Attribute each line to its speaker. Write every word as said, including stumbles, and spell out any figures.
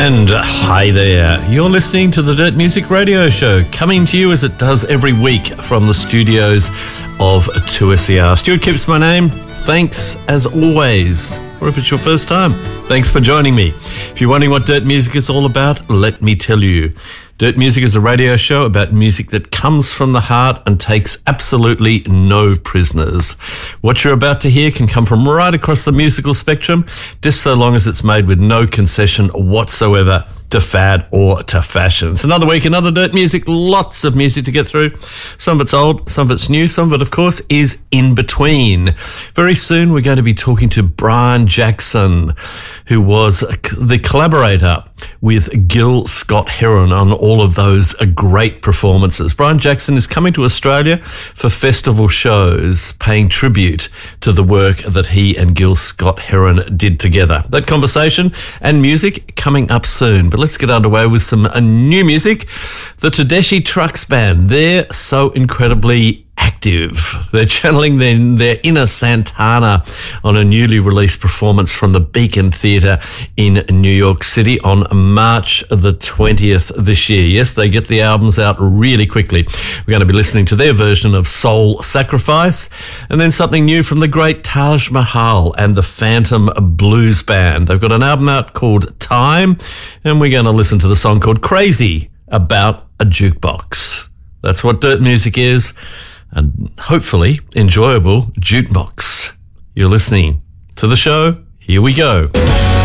Speaker 1: And hi there, you're listening to the Dirt Music Radio Show, coming to you as it does every week from the studios of two S E R. Stuart Kipps, my name. Thanks as always. Or if it's your first time, thanks for joining me. If you're wondering what Dirt Music is all about, let me tell you. Dirt Music is a radio show about music that comes from the heart and takes absolutely no prisoners. What you're about to hear can come from right across the musical spectrum, just so long as it's made with no concession whatsoever to fad or to fashion. It's another week, another Dirt Music, lots of music to get through. Some of it's old, some of it's new, some of it, of course, is in between. Very soon, we're going to be talking to Brian Jackson, who was the collaborator with Gil Scott-Heron on all of those great performances. Brian Jackson is coming to Australia for festival shows, paying tribute to the work that he and Gil Scott-Heron did together. That conversation and music coming up soon. But let's get underway with some uh, new music. The Tedeschi Trucks Band, they're so incredibly active. They're channeling their, their inner Santana on a newly released performance from the Beacon Theatre in New York City on March the twentieth this year. Yes, they get the albums out really quickly. We're going to be listening to their version of Soul Sacrifice, and then something new from the great Taj Mahal and the Phantom Blues Band. They've got an album out called Time, and we're going to listen to the song called Crazy About a Jukebox. That's what Dirt Music is. And hopefully enjoyable jukebox. You're listening to the show. Here we go.